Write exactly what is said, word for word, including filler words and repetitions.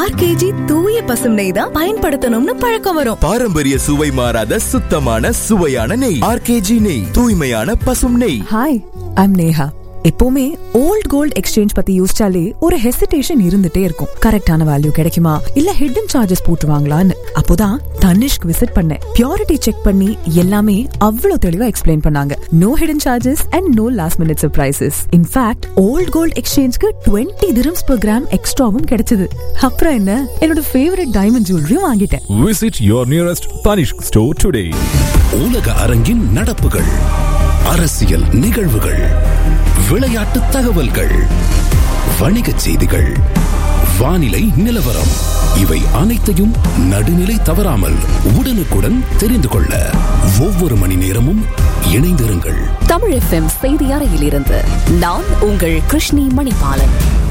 RKG தூய பசும் நெய் தான் பயன்படுத்தணும்னு பழக்கம் வரும். பாரம்பரிய சுவை மாறாத சுத்தமான சுவையான நெய். ஆர்கேஜி நெய், தூய்மையான பசும் நெய். Hi, I'm Neha. எப்பவுமே ஓல்ட் கோல்ட் எக்ஸ்சேஞ்ச் பத்தி யோசிச்சாலே ஒரு ஹெசிடேஷன் இருந்துட்டே இருக்கும். கரெக்டான வேல்யூ கிடைக்குமா இல்ல ஹிடன் சார்ஜஸ் போட்டுருவாங்களான்னு. அப்போதான் தனிஷ்க் விசிட் பண்ணேன். பியூரிட்டி செக் பண்ணி எல்லாமே அவ்வளவு தெளிவா எக்ஸ்பிளைன் பண்ணாங்க. No hidden charges and no last minute surprises. In fact volt gold எக்ஸ்சேஞ்ச்க்கு twenty dirhams per gram எக்ஸ்ட்ராவும் கிடைச்சது. அப்புறம் என்ன, என்னோட ஃபேவரட் டைமண்ட் ஜுவல்லரியும் வாங்கிட்டேன். Visit your nearest Tanishq store today. உலக அரங்கின் நடப்புகள், அரசியல் நிகழ்வுகள், விளையாட்டு தகவல்கள், வணிகச் செய்திகள், வானிலை நிலவரம், இவை அனைத்தையும் நடுநிலை தவறாமல் உடனுக்குடன் தெரிந்து கொள்ள ஒவ்வொரு மணி நேரமும் இணைந்திருங்கள். தமிழ் எஃப்எம் செய்தி அறையிலிருந்து நான் உங்கள் கிருஷ்ணி மணிபாலன்.